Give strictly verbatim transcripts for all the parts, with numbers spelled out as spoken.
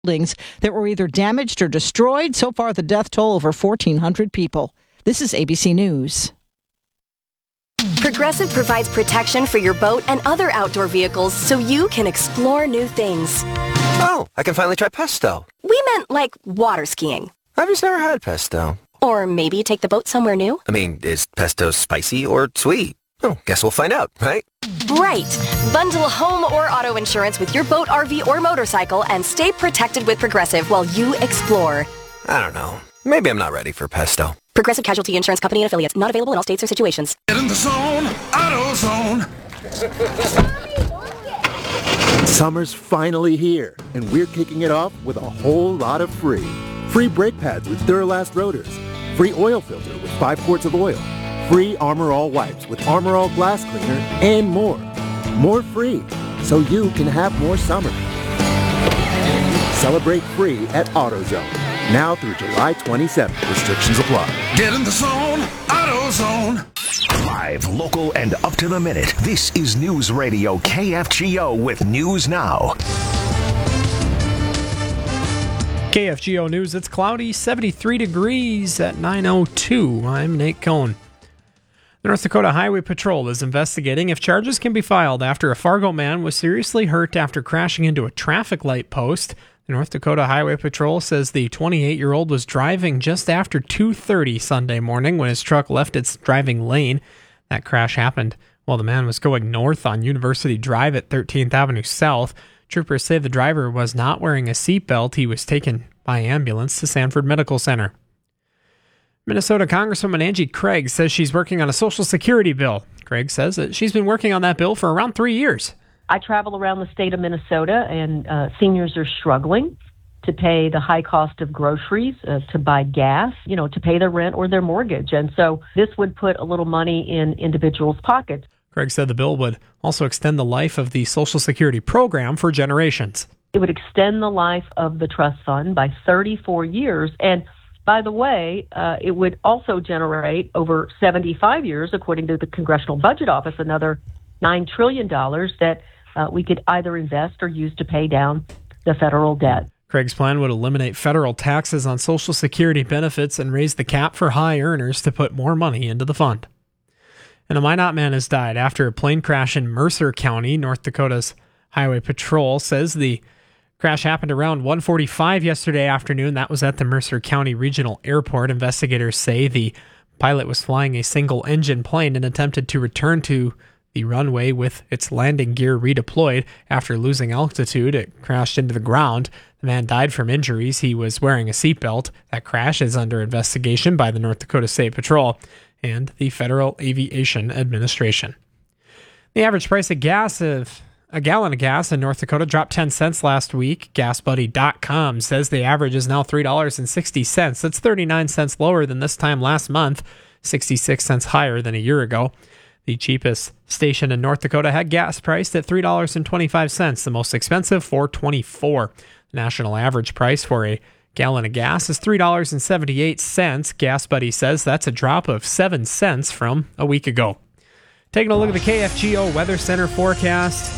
buildings that were either damaged or destroyed. So far, the death toll over fourteen hundred people. This is A B C News. Progressive provides protection for your boat and other outdoor vehicles so you can explore new things. Oh, I can finally try pesto. We meant like water skiing. I've just never had pesto. Or maybe take the boat somewhere new. I mean, is pesto spicy or sweet? Oh, guess we'll find out, right? Right. Bundle home or auto insurance with your boat, R V, or motorcycle and stay protected with Progressive while you explore. I don't know. Maybe I'm not ready for pesto. Progressive Casualty Insurance Company and Affiliates. Not available in all states or situations. Get in the zone. AutoZone. Summer's finally here, and we're kicking it off with a whole lot of free. Free brake pads with Duralast rotors. Free oil filter with five quarts of oil. Free Armor All wipes with Armor All glass cleaner, and more. More free, so you can have more summer. Celebrate free at AutoZone. Now through July twenty-seventh. Restrictions apply. Get in the zone. AutoZone. Live, local, and up to the minute. This is News Radio K F G O with News Now. K F G O News, it's cloudy, seventy-three degrees at nine oh two. I'm Nate Cohn. The North Dakota Highway Patrol is investigating if charges can be filed after a Fargo man was seriously hurt after crashing into a traffic light post. The North Dakota Highway Patrol says the twenty-eight-year-old was driving just after two thirty Sunday morning when his truck left its driving lane. That crash happened while the man was going north on University Drive at thirteenth Avenue South. Troopers say the driver was not wearing a seatbelt. He was taken by ambulance to Sanford Medical Center. Minnesota Congresswoman Angie Craig says she's working on a Social Security bill. Craig says that she's been working on that bill for around three years. I travel around the state of Minnesota, and uh, seniors are struggling to pay the high cost of groceries, uh, to buy gas, you know, to pay their rent or their mortgage. And so this would put a little money in individuals' pockets. Craig said the bill would also extend the life of the Social Security program for generations. It would extend the life of the trust fund by thirty-four years. And by the way, uh, it would also generate over seventy-five years, according to the Congressional Budget Office, another nine trillion dollars that uh, we could either invest or use to pay down the federal debt. Craig's plan would eliminate federal taxes on Social Security benefits and raise the cap for high earners to put more money into the fund. And a Minot man has died after a plane crash in Mercer County. North Dakota's Highway Patrol says the crash happened around one forty-five yesterday afternoon. That was at the Mercer County Regional Airport. Investigators say the pilot was flying a single-engine plane and attempted to return to the runway with its landing gear redeployed. After losing altitude, it crashed into the ground. The man died from injuries. He was wearing a seatbelt. That crash is under investigation by the North Dakota State Patrol and the Federal Aviation Administration. The average price of gas of a gallon of gas in North Dakota dropped ten cents last week. gas buddy dot com says the average is now three dollars and sixty cents. That's thirty-nine cents lower than this time last month, sixty-six cents higher than a year ago. The cheapest station in North Dakota had gas priced at three dollars and twenty-five cents, the most expensive, four dollars and twenty-four cents. The national average price for a gallon of gas is three dollars and seventy-eight cents. Gas Buddy says that's a drop of seven cents from a week ago. Taking a look at the K F G O Weather Center forecast.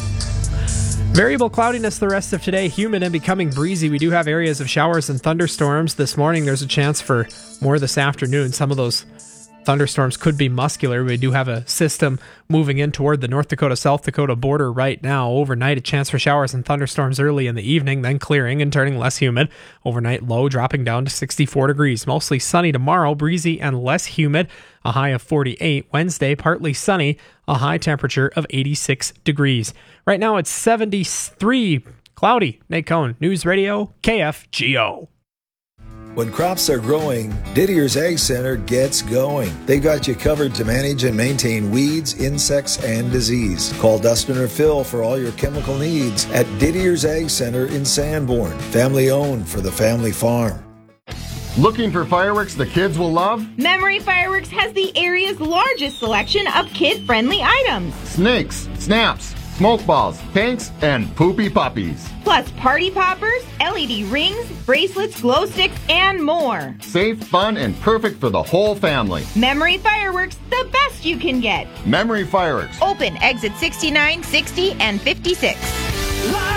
Variable cloudiness the rest of today, humid and becoming breezy. We do have areas of showers and thunderstorms. This morning there's a chance for more this afternoon. Some of those thunderstorms could be muscular. We do have a system moving in toward the North Dakota-South Dakota border right now. Overnight, a chance for showers and thunderstorms early in the evening, then clearing and turning less humid. Overnight low dropping down to sixty-four degrees. Mostly sunny tomorrow, breezy and less humid. A high of forty-eight. Wednesday, partly sunny, a high temperature of eighty-six degrees. Right now it's seventy-three, cloudy. Nate Cohn, News Radio, K F G O. When crops are growing, Didier's Ag Center gets going. They've got you covered to manage and maintain weeds, insects, and disease. Call Dustin or Phil for all your chemical needs at Didier's Ag Center in Sanborn. Family owned for the family farm. Looking for fireworks the kids will love? Memory Fireworks has the area's largest selection of kid-friendly items. Snakes, snaps, smoke balls, tanks, and poopy puppies. Plus party poppers, L E D rings, bracelets, glow sticks, and more. Safe, fun, and perfect for the whole family. Memory Fireworks, the best you can get. Memory Fireworks. Open exit sixty-nine, sixty, and fifty-six.